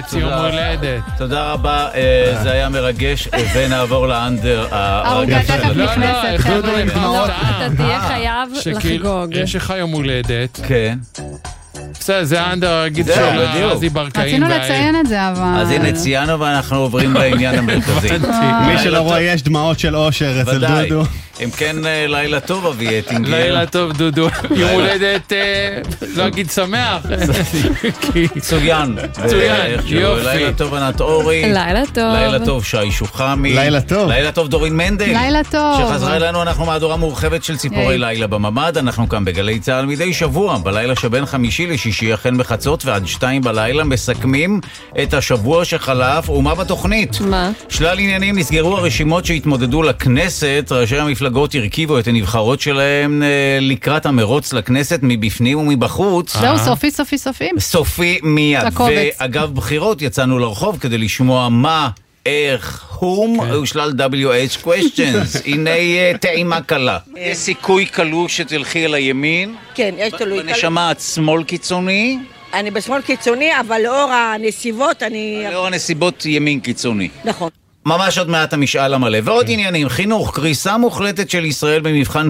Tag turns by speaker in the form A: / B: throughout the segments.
A: חצי יום הולדת.
B: תודה רבה, זה היה מרגש, ונעבור לאנדר.
C: ההורגה תכף נכנסת, חבר'ה.
D: אתה תהיה חייב לחגוג.
A: יש לך יום הולדת.
B: כן.
A: זה האנדר הרגיל של רזי ברקאים.
C: רצינו לציין את זה, אבל...
B: אז הנה ציינו ואנחנו עוברים לעניין המרכזי.
E: מי שלא רואה, יש דמעות של אושר אצל דודו.
B: אם כן, לילה טוב אבי אטינגר.
A: לילה טוב דודו. יום הולדת, לא אגיד שמח.
B: צוין.
A: יופי.
B: לילה טוב ענת אורי.
D: לילה טוב.
B: לילה טוב שי שוחמי.
E: לילה טוב.
B: לילה טוב דורין מנדל.
C: לילה טוב.
B: שחזרה אלינו, אנחנו מהדורה מורחבת של ציפורי לילה בממד. אנחנו כאן בגלי צהל מדי שבוע, בלילה שבין חמישי לשישי, החל בחצות ועד 2 בלילה, מסכמים את השבוע שחלף. ומה בתוכנית?
D: מה?
B: שלל עניינים. נסגרו הרשימות שהתמודדו לכנסת. ראשי המפלגות הרכיבו את הנבחרות שלהם לקראת המרוץ לכנסת מבפנים ומבחוץ.
C: זהו, סופי.
B: סופי מיד. ואגב בחירות יצאנו לרחוב כדי לשמוע מה, איך, ושלל WH questions. הנה טעימה קלה. יש סיכוי קלוש שתלכי אל הימין?
F: כן, יש תלוי.
B: בנשמה את שמאל קיצוני?
F: אני בשמאל קיצוני, אבל לאור הנסיבות
B: לאור הנסיבות ימין קיצוני.
F: נכון.
B: ממש עוד מעט המשאל המלא. ועוד עניינים, חינוך, קריסה מוחלטת של ישראל במבחן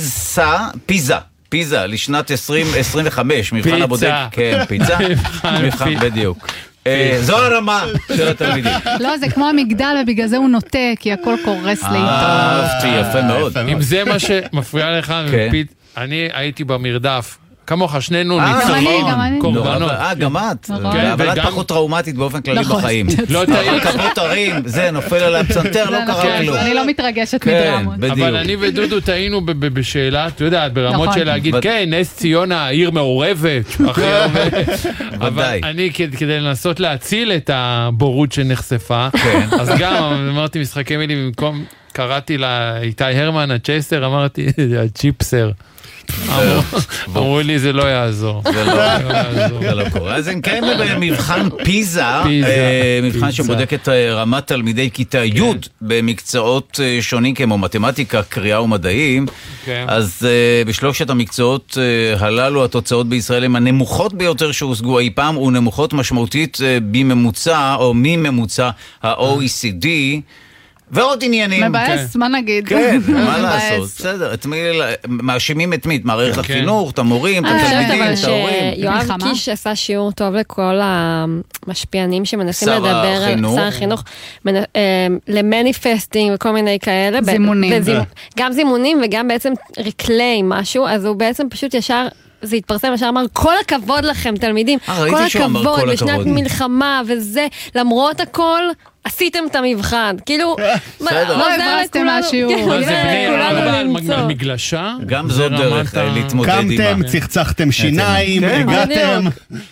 B: פיזה לשנת 2025, מבחן הבודק. כן, פיזה. מבחן בדיוק. זו הרמה של התלמידים.
C: לא, זה כמו המגדל ובגלל זה הוא נוטה, כי הכל קורס לאיתו.
B: אהבתי, יפה מאוד.
A: אם זה מה שמפריע לך, אני הייתי במרדף. כמוך, שנינו ניצחון, קורבנות.
B: גם את. אבל את פחות טראומטית באופן כללי בחיים.
A: לא תהיי.
B: כפות הרים, זה נופל על הפסנתר, לא קרה כלום.
C: אני לא מתרגשת מדרמות.
A: אבל אני ודודו טעינו בשאלה, אתה יודעת, ברמות של להגיד, כן, נס ציונה, עיר מעורבת. אבל אני, כדי לנסות להציל את הבורות שנחשפה, אז גם אמרתי משחקי מילים, במקום קראתי לה איתי הרמן, הצ'ייסר, אמרתי, הצ'יפסר. אמרו לי זה לא יעזור.
B: זה לא קורה. אז אם כן, במבחן פיזה, מבחן שבודק את רמת תלמידי כיתה י' במקצועות שונים כמו מתמטיקה, קריאה ומדעים, אז בשלושת המקצועות הללו התוצאות בישראל הן הנמוכות ביותר שהושגו אי פעם, ונמוכות משמעותית בממוצע או מממוצע ה-OECD. ועוד עניינים.
C: מבאס, מה נגיד?
B: כן, מה לעשות? בסדר, מאשימים את מי? את מערכת החינוך, את המורים, את התלמידים, את ההורים.
D: יואב קיש עשה שיעור טוב לכל המשפיענים שמנסים לדבר על שר החינוך, למניפסטינג וכל מיני כאלה.
C: זימונים.
D: גם זימונים וגם בעצם ריקלי משהו, אז הוא בעצם פשוט ישר... זה התפרסם, ישר אמר, כל הכבוד לכם, תלמידים. כל הכבוד, בשנת מלחמה וזה, למרות הכל, עשיתם את המבחן. כאילו,
C: לא הברסתם מהשיעור.
A: מה זה בני 4 על מגלשה?
B: גם זו דרך להתמודד עם...
E: קמתם, צחצחתם שיניים, הגעתם...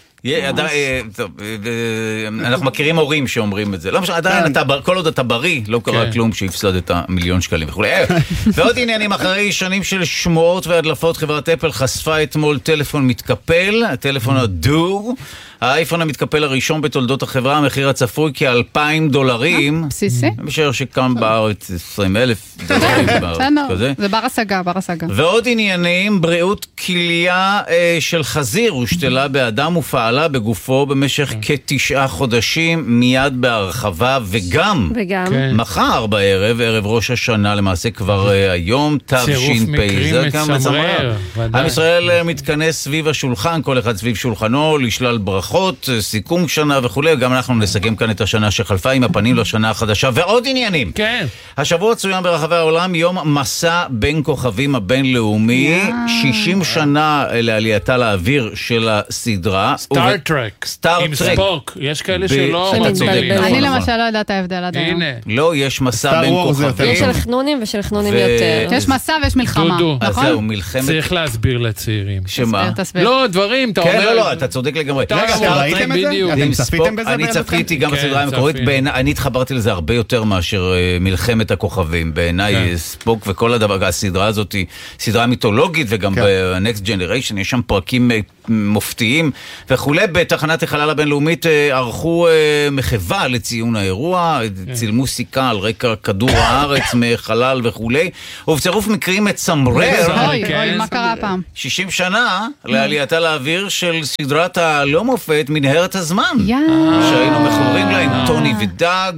B: אנחנו מכירים הורים שאומרים את זה. לא משנה, עדיין כל עוד אתה בריא, לא קרה כלום שהפסדת $1,000,000 וכו'. ועוד עניינים, אחרי שנים של שמועות והדלפות, חברת אפל חשפה אתמול טלפון מתקפל, הטלפון הדור, האייפון המתקפל הראשון בתולדות החברה, המחיר הצפוי $2,000.
C: בסיסי.
B: משער שקם בארץ $20,000 כזה.
C: זה בר השגה.
B: ועוד עניינים, בריאות כליה של חזיר הושתלה באדם ופעלה בגופו במשך כ9 חודשים, מיד בהרחבה, וגם מחר בערב, ערב ראש השנה, למעשה כבר היום, תש"פ. זה גם מצמרר. עם ישראל מתכנס סביב השולחן, כל אחד סביב שולחנו, לשלל ברכות, סיכום שנה וכו'. גם אנחנו נסכם כאן את השנה שחלפה עם הפנים לשנה החדשה. ועוד עניינים.
A: כן.
B: השבוע צוין ברחבי העולם יום מסע בין כוכבים הבינלאומי, 60 שנה לעלייתה לאוויר של הסדרה.
A: סטאר טרק. עם ספוק. יש כאלה שלא
B: מצליחים.
C: אני למשל לא יודעת ההבדל עד היום.
B: לא, יש מסע בין כוכבים.
D: יש של חנונים ושל חנונים יותר.
C: יש מסע ויש מלחמה.
B: אז זהו, מלחמת...
A: צריך להסביר לצעירים.
B: שמה?
A: לא, דברים, אתה אומר...
B: לא, אתה צודק לגמרי.
E: ראיתם את זה? אתם צפיתם בזה?
B: אני צפיתי גם בסדרה המקורית. אני התחברתי לזה הרבה יותר מאשר מלחמת הכוכבים. בעיניי ספוק וכל הדבר, הסדרה הזאת היא סדרה מיתולוגית, וגם ב-Next Generation יש שם פרקים מופתיים וכולי. בתחנת החלל הבינלאומית ערכו מחווה לציון האירוע, צילמו סיכה על רקע כדור הארץ מחלל וכולי, ובצירוף מקרים מצמרר,
C: אוי, מה קרה הפעם?
B: 60 שנה לעלייתה לאוויר של סדרת הלא מופת מנהרת הזמן, שהיינו מחוברים לה עם טוני ודג,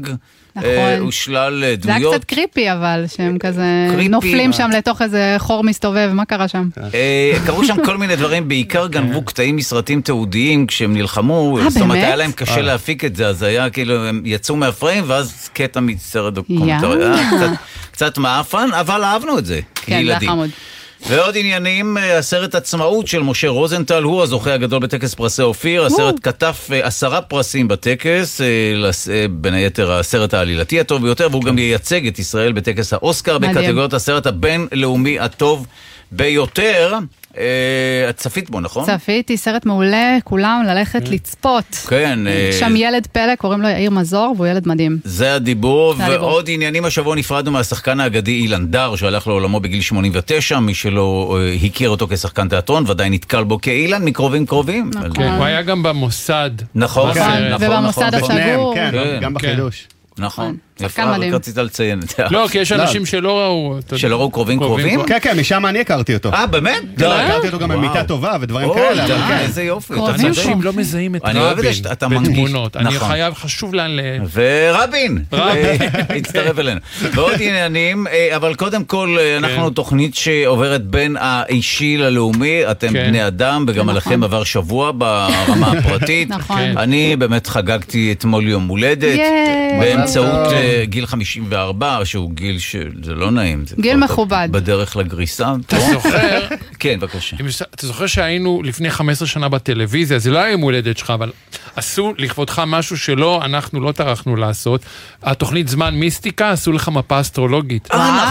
B: ושלל דמויות.
C: זה היה קצת קריפי, אבל שהם כזה נופלים שם לתוך איזה חור מסתובב, מה קרה שם?
B: קראו שם כל מיני דברים, בעיקר גנבו קטעים מסרטים תיעודיים כשהם נלחמו, זאת אומרת היה להם קשה להפיק את זה, אז היה כאילו הם יצאו מהפריים ואז קטע מסרט דוקומנטרי, קצת מאפן, אבל אהבנו את זה כילדים. ועוד עניינים, הסרט עצמאות של משה רוזנטל, הוא הזוכה הגדול בטקס פרסי אופיר, הסרט כתב 10 פרסים בטקס, בין היתר הסרט העלילתי הטוב ביותר, והוא גם ייצג את ישראל בטקס האוסקר, בקטגוריות הסרט הבינלאומי הטוב ביותר. את צפית בו, נכון?
C: צפיתי, סרט מעולה, כולם ללכת לצפות.
B: כן.
C: שם ילד פלא, קוראים לו יאיר מזור, והוא ילד מדהים.
B: זה הדיבור, ועוד עניינים. השבוע נפרדנו מהשחקן האגדי אילן דר, שהלך לעולמו בגיל 89, מי שלא הכיר אותו כשחקן תיאטרון, ודאי נתקל בו כאילן, מקרובים קרובים.
A: הוא היה גם במוסד.
B: נכון,
C: ובמוסד הסגור.
E: גם בחידוש.
B: נכון, יפה, רק רצית לציין את זה.
A: לא, כי יש אנשים שלא ראו.
B: שלא ראו קרובים קרובים?
E: כן, כן, משם אני הכרתי אותו.
B: באמת?
E: לא, הכרתי אותו גם במיטה טובה ודברים כאלה.
B: איזה יופי.
A: אנשים לא מזהים את רבין בתמונות. אני חשוב לאן
B: ורבין! הצטרף אלינו. ועוד עניינים, אבל קודם כל, אנחנו תוכנית שעוברת בין האישי ללאומי, אתם בני אדם, וגם עליכם עבר שבוע ברמה הפרטית. אני באמת חגגתי אתמול יום הולדת. באמצעות גיל 54, שהוא גיל שזה לא נעים.
C: גיל מכובד.
B: בדרך לגריסה.
A: אתה זוכר?
B: כן, בבקשה.
A: אתה זוכר שהיינו לפני 15 שנה בטלוויזיה, זה לא היה יום הולדת שלך, אבל עשו לכבודך משהו שלא, אנחנו לא טרחנו לעשות. התוכנית זמן מיסטיקה, עשו לך מפה אסטרולוגית.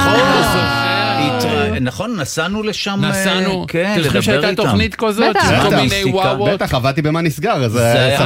B: נכון, נסענו לשם.
A: נסענו.
B: כן,
A: לדבר איתם. שהייתה תוכנית כזאת, כל מיני וואוות.
E: בטח, עבדתי במה נסגר, אז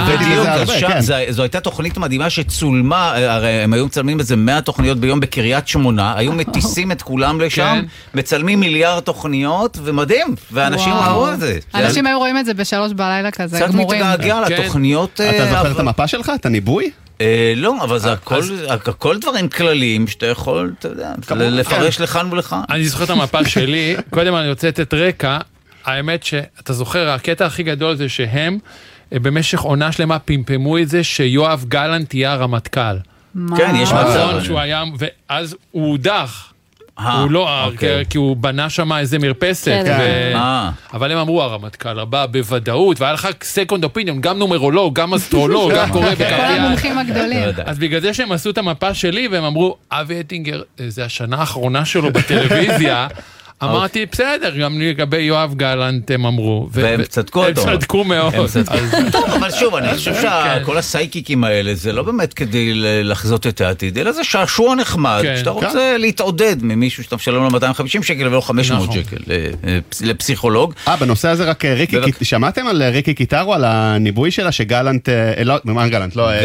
B: זו הייתה תוכנית מדהימה שצולמה, הרי הם היו מצלמים איזה 100 תוכניות ביום בקריית שמונה, היו מטיסים את כולם לשם, מצלמים מיליארד תוכניות, ומדהים, ואנשים ראו את זה.
C: אנשים היו רואים את זה ב3 בלילה כזה,
B: קצת מתגעגע לתוכניות.
E: אתה זוכר את המפה שלך? את הניבוי?
B: לא, אבל זה הכל דברים כלליים שאתה יכול, אתה יודע, לפרש לכאן ולכאן.
A: אני זוכר את המפה שלי, קודם אני רוצה לתת רקע, האמת שאתה זוכר, הקטע הכי גדול זה שהם במשך עונה שלמה פמפמו את זה שיואב גלנט תהיה הרמטכ"ל.
B: כן, יש מצב.
A: ואז הוא הודח. הוא לא, כי הוא בנה שם איזה מרפסת, אבל הם אמרו הרמטכ"ל הבא בוודאות, והיה לך סקונד אופיניון, גם נומרולוג, גם אסטרולוג, גם קורא
C: כל המומחים הגדולים.
A: אז בגלל זה שהם עשו את המפה שלי, והם אמרו, אבי אטינגר, זה השנה האחרונה שלו בטלוויזיה, אמרתי, בסדר, גם לגבי יואב גלנט הם אמרו.
B: והם צדקו אותו.
A: הם צדקו מאוד.
B: טוב, אבל שוב, אני חושב שכל הסייקיקים האלה, זה לא באמת כדי לחזות את העתיד, אלא זה שעשוע נחמד, שאתה רוצה להתעודד ממישהו שאתה משלם לו 250 שקל ולא 500 שקל לפסיכולוג.
E: בנושא הזה רק ריקי, שמעתם על ריקי קיטרו, על הניבוי שלה שגלנט, לא, מה גלנט, לא,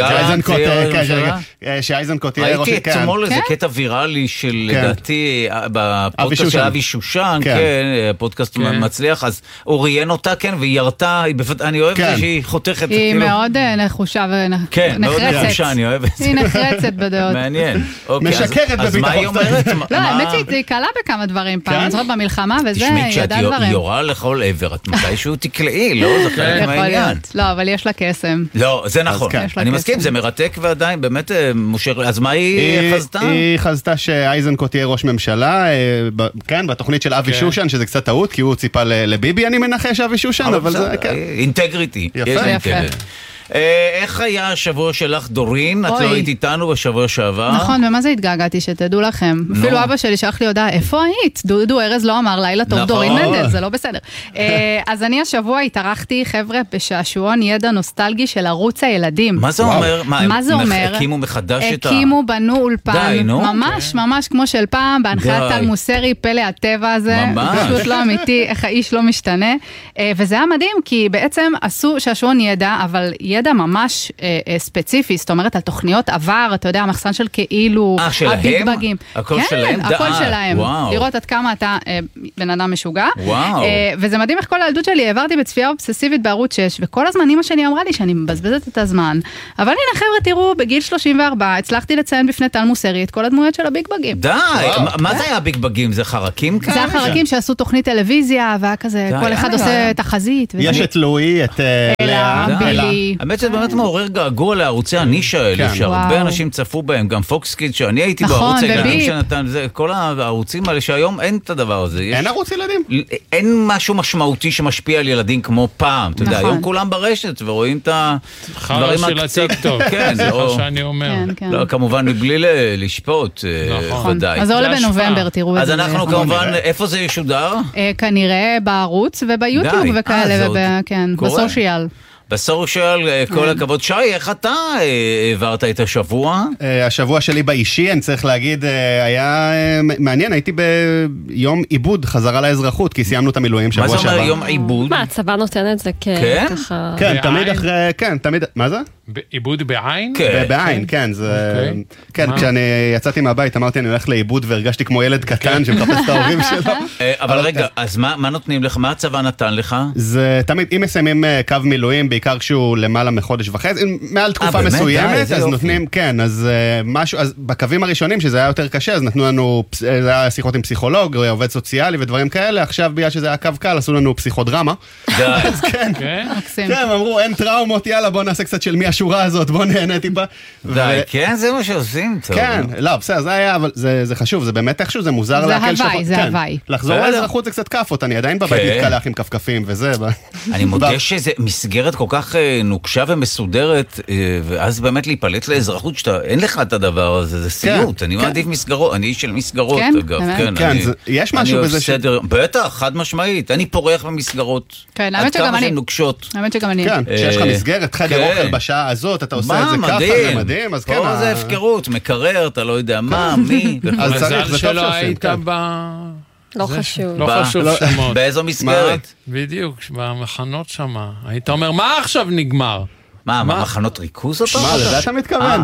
E: שאייזנקוט יהיה ראש.
B: ראיתי אתמול איזה קטע ויראלי של, לדעתי, בפודקאסט של אבי שושן, כן, פודקאסט מצליח, אז הוא ראיין אותה, כן, והיא ירתה, אני אוהב את זה שהיא חותכת.
C: היא מאוד נחושה ונחרצת.
B: כן, מאוד נחושה, אני אוהב את זה.
C: היא נחרצת בדעות.
B: מעניין.
E: משקרת
B: אז מה היא אומרת?
C: לא, האמת שהיא קלה בכמה דברים פעם, זאת במלחמה וזה, ידע דברים.
B: תשמעי, כשאת יורה לכל עבר, את מתישהו תקלעי, לא? זה חלק מהעניין.
C: לא, אבל יש לה קסם.
B: לא, זה נכון. אני מסכים, זה מרתק ועדיין, באמת מושך. אז מה היא חזתה?
E: היא חזתה שאייזנקוט יהיה ראש ממשלה, כן, בתוכנית של אבי שושן, שזה קצת טעות, כי הוא ציפה לביבי, אני מנחש אבי שושן, אבל זה, כן.
B: אינטגריטי.
E: יפה.
B: איך היה השבוע שלך, דורין? את לא היית איתנו בשבוע שעבר.
C: נכון, ומה זה התגעגעתי, שתדעו לכם. אפילו אבא שלי שלח לי הודעה, איפה היית? דודו ארז לא אמר, לילה טוב, דורין מנדל, זה לא בסדר. אז אני השבוע התארחתי, חבר'ה, בשעשועון ידע נוסטלגי של ערוץ הילדים.
B: מה זה אומר?
C: מה זה אומר?
B: הקימו מחדש את
C: הקימו, בנו אולפן. ממש, ממש כמו של פעם, בהנחיית טל מוסרי, פלא הטבע הזה. פשוט לא אמיתי, איך האיש לא משתנה. וזה היה מדהים, כי בעצם עשו שעשועון ידע, אבל ידע ממש ספציפי, זאת אומרת, על תוכניות עבר, אתה יודע, המחסן של כאילו, הביג בגים.
B: הכל שלהם?
C: הכל שלהם. לראות עד כמה אתה בן אדם משוגע. וזה מדהים איך כל הילדות שלי, העברתי בצפייה אובססיבית בערוץ 6, וכל הזמן אמא שלי אמרה לי שאני מבזבזת את הזמן. אבל הנה חבר'ה, תראו, בגיל 34, הצלחתי לציין בפני טל מוסרי את כל הדמויות של הביג בגים.
B: די, מה זה היה ביג בגים? זה חרקים כאלה?
C: זה החרקים שעשו תוכנית טלוויזיה, והיה כזה, כל אחד עושה תחזית.
E: יש את לואי, את
C: אלה, בילי.
B: האמת שזה באמת מעורר געגוע לערוצי הנישה האלה, שהרבה אנשים צפו בהם, גם פוקס קידס, שאני הייתי בערוץ הילדים שנתן, כל הערוצים האלה שהיום אין את הדבר הזה.
E: אין ערוץ ילדים?
B: אין משהו משמעותי שמשפיע על ילדים כמו פעם. אתה יודע, היום כולם ברשת ורואים את הדברים
A: של הטיקטוק.
B: כן,
A: זה מה שאני אומר.
B: לא, כמובן, מבלי לשפוט, ודאי.
C: אז זה עולה בנובמבר, תראו את זה.
B: אז אנחנו כמובן, איפה זה ישודר?
C: כנראה בערוץ וביוטיוב וכאלה, בסושיאל.
B: בסושיאל, כל הכבוד. שי, איך אתה העברת את השבוע?
E: השבוע שלי באישי, אני צריך להגיד, היה מעניין, הייתי ביום עיבוד חזרה לאזרחות, כי סיימנו את המילואים שבוע שעבר.
B: מה זה אומר יום עיבוד?
D: מה, הצבא נותן את זה ככה?
E: כן, תמיד אחרי, כן, תמיד, מה זה?
A: עיבוד בעין?
E: בעין, כן, זה... כן, כשאני יצאתי מהבית, אמרתי, אני הולך לאיבוד, והרגשתי כמו ילד קטן שמחפש את ההורים שלו.
B: אבל רגע, אז מה נותנים לך? מה הצבא נתן לך?
E: זה תמיד, אם מסיימים קו מילואים, בעיקר כשהוא למעלה מחודש וחצי, מעל תקופה מסוימת, אז נותנים, כן, אז משהו, אז בקווים הראשונים, שזה היה יותר קשה, אז נתנו לנו, זה היה שיחות עם פסיכולוג, עובד סוציאלי ודברים כאלה, עכשיו בגלל שזה היה קו קל, עשו לנו פסיכודרמה. אז כן, כן, אמרו, אין טראומות, יאללה, בוא נעשה קצת של מי השורה הזאת, בוא נהנה טיפה.
B: די, כן, זה מה שעושים, טוב.
E: כן, לא, בסדר, זה היה, אבל זה חשוב, זה באמת איכשהו, זה מוזר להקל שלך.
C: זה הוואי.
E: לחזור לאזרחות זה קצת כפות, אני עדיין בבית מתקלח עם כפכפים וזה.
B: אני מודה שזה מסגרת כל כך נוקשה ומסודרת, ואז באמת להיפלט לאזרחות שאתה, אין לך את הדבר הזה, זה סיוט. אני מעדיף מסגרות, אני איש של מסגרות, אגב.
E: כן, יש משהו בזה.
B: בטח, חד משמעית. אני פורח במסגרות.
C: כן, האמת שגם אני. האמת שגם אני.
E: כן, שיש לך מסגרת, חדר אוכל בשעה הזאת, אתה עושה את זה ככה, זה מדהים, אז כן.
B: פה זה הפקרות, מקרר, אתה לא יודע מה, מי.
A: מזל שלא היית
D: לא חשוב.
A: לא חשוב שמות.
B: באיזו מסגרת?
A: בדיוק, במחנות שמה. היית אומר, מה עכשיו נגמר?
B: מה, מחנות ריכוז אותו?
E: מה, לזה אתה מתכוון?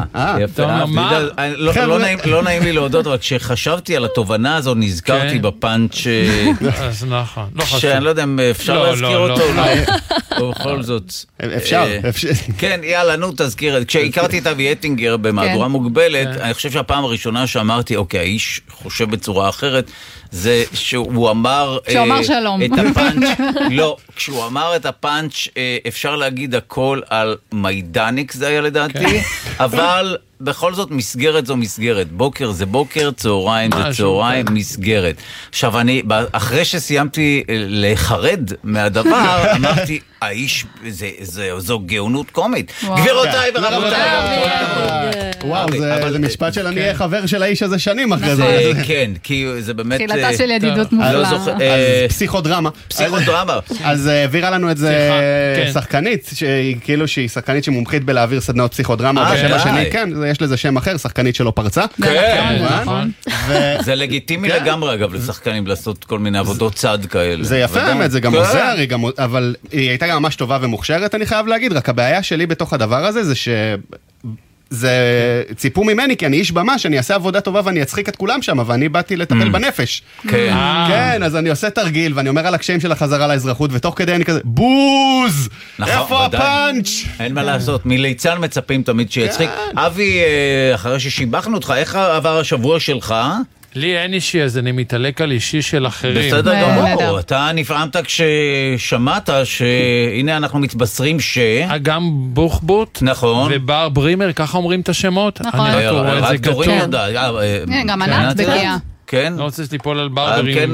B: לא נעים לי להודות, רק כשחשבתי על התובנה הזו, נזכרתי בפאנץ'
A: אז נכון, לא חשוב.
B: שאני לא יודע אם אפשר להזכיר אותו, או בכל זאת.
E: אפשר.
B: כן, יאללה, נו, תזכיר. כשהכרתי את אבי אטינגר במהדורה מוגבלת, אני חושב שהפעם הראשונה שאמרתי, אוקיי, האיש חושב בצורה אחרת, זה שהוא אמר...
C: כשהוא אמר שלום.
B: את הפאנץ', לא, כשהוא אמר את הפאנץ', אפשר להגיד הכל על מיידניק, זה היה לדעתי, אבל בכל זאת מסגרת זו מסגרת. בוקר זה בוקר, צהריים זה צהריים, מסגרת. עכשיו אני, אחרי שסיימתי לחרד מהדבר, אמרתי, האיש, זו גאונות קומית. גבירותיי ורבותיי.
E: וואו, זה משפט של אני אהיה חבר של האיש הזה שנים אחרי זה.
B: כן, כי זה באמת...
C: תחילתה של ידידות מובלה.
E: פסיכודרמה.
B: פסיכודרמה.
E: אז העבירה לנו את זה שחקנית, כאילו שהיא שחקנית שמומחית בלהעביר סדנאות פסיכודרמה. בשם השני, כן, יש לזה שם אחר, שחקנית שלא פרצה.
B: כן, נכון. זה לגיטימי לגמרי, אגב, לשחקנים לעשות כל מיני עבודות צד כאלה.
E: זה יפה באמת, זה גם עוזר, אבל היא הייתה גם ממש טובה ומוכשרת, אני חייב להגיד, רק הבעיה שלי בתוך הדבר הזה זה זה ציפו ממני, כי אני איש במה, שאני אעשה עבודה טובה ואני אצחיק את כולם שם, ואני באתי לטפל בנפש. כן, אז אני עושה תרגיל, ואני אומר על הקשיים של החזרה לאזרחות, ותוך כדי אני כזה, בוז! איפה הפאנץ'?
B: אין מה לעשות, מליצן מצפים תמיד שיצחיק. אבי, אחרי ששיבחנו אותך, איך עבר השבוע שלך?
A: לי אין אישי, אז אני מתעלק על אישי של אחרים.
B: בסדר גמור, אתה נפעמת כששמעת שהנה אנחנו מתבשרים
A: גם בוחבוט ובר ברימר, ככה אומרים את השמות.
C: נכון.
B: רק תורים יודע.
C: גם ענת בקיעה.
B: כן.
A: לא רוצה ליפול על ברברים.
B: כן,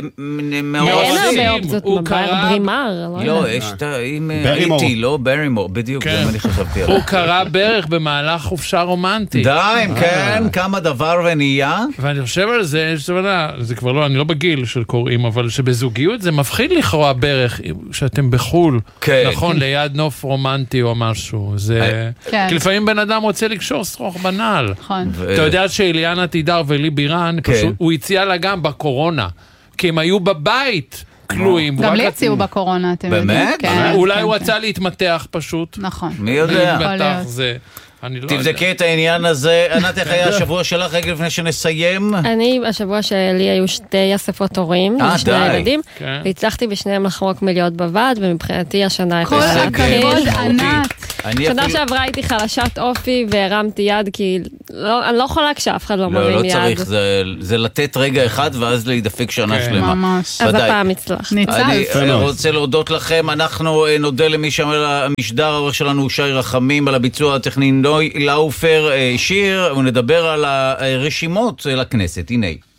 D: אין הרבה אופציות ברימר.
B: לא, יש עם איטי, לא ברימור, בדיוק, זה מה אני חשבתי עליו.
A: הוא קרא ברך במהלך חופשה רומנטית.
B: די, כן, כמה דבר ונהיה.
A: ואני חושב על זה, זה כבר לא, אני לא בגיל של קוראים, אבל שבזוגיות זה מפחיד לכרוע ברך, שאתם בחול, נכון, ליד נוף רומנטי או משהו. כי לפעמים בן אדם רוצה לקשור שרוך בנעל. אתה יודע שאליאנה תידר ולי בירן, פשוט הוא הציע לה גם בקורונה, כי הם היו בבית, כלואים.
C: גם לי הציעו בקורונה, אתם יודעים.
B: באמת?
A: אולי הוא רצה להתמתח פשוט.
C: נכון.
B: מי יודע?
A: תבדקי
B: את העניין הזה. ענת, איך היה השבוע שלך רגע לפני שנסיים?
D: השבוע שלי היו 2 אספות הורים, שני ילדים, והצלחתי בשניהם לחרוק מלהיות בוועד, ומבחינתי השנה
C: כל הכבוד, ענת.
D: שנה שעברה הייתי חלשת אופי והרמתי יד, כי אני לא יכולה כשאף אחד לא מרים יד.
B: לא צריך, זה לתת רגע אחד ואז להידפק שנה שלמה.
C: ממש.
D: אז הפעם הצלח.
B: אני רוצה להודות לכם, אנחנו נודה למי שאמר המשדר, העורך שלנו שי רחמים, על הביצוע הטכני נוי לאופר שיר, ונדבר על הרשימות לכנסת. הנה.